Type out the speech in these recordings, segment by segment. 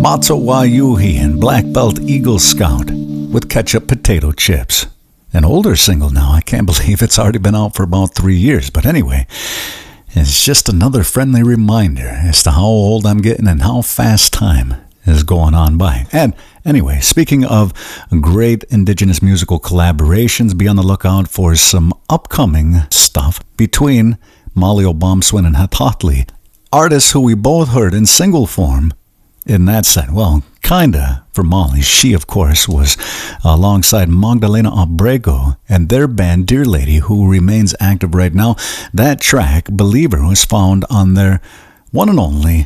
Matzo Wayuhi and Black Belt Eagle Scout with Ketchup Potato Chips. An older single now. I can't believe it's already been out for about 3 years. But anyway, it's just another friendly reminder as to how old I'm getting and how fast time is going on by. And anyway, speaking of great indigenous musical collaborations, be on the lookout for some upcoming stuff between Molly Obamswin and Hatatli, artists who we both heard in single form in that set. Well, kinda for Molly. She, of course, was alongside Magdalena Abrego and their band Dear Lady, who remains active right now. That track, Believer, was found on their one and only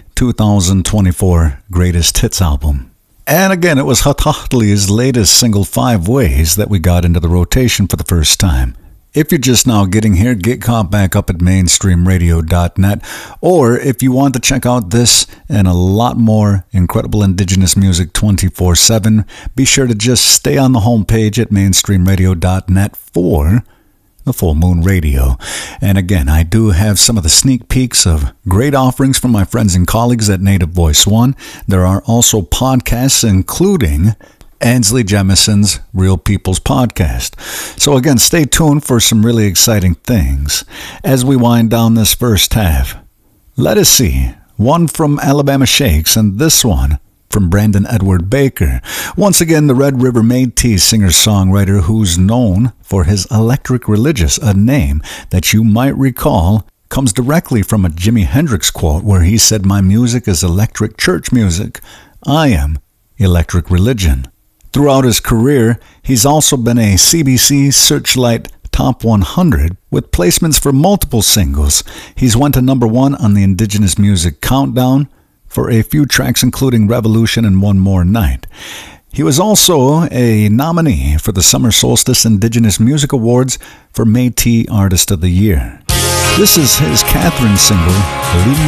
2024 Greatest Hits album. And again, it was Hatatli's latest single, 5 Ways, that we got into the rotation for the first time. If you're just now getting here, get caught back up at mainstreamradio.net. Or if you want to check out this and a lot more incredible indigenous music 24/7, be sure to just stay on the homepage at mainstreamradio.net for the Full Moon Radio. And again, I do have some of the sneak peeks of great offerings from my friends and colleagues at Native Voice One. There are also podcasts, including Ansley Jemison's Real People's Podcast. So again, stay tuned for some really exciting things as we wind down this first half. Let us see. One from Alabama Shakes and this one from Brandon Edward Baker. Once again, the Red River Métis singer-songwriter who's known for his Electric Religious, a name that you might recall comes directly from a Jimi Hendrix quote where he said, "My music is electric church music. I am electric religion." Throughout his career, he's also been a CBC Searchlight Top 100 with placements for multiple singles. He's went to number 1 on the Indigenous Music Countdown for a few tracks including Revolution and One More Night. He was also a nominee for the Summer Solstice Indigenous Music Awards for Métis Artist of the Year. This is his Catherine single, Leading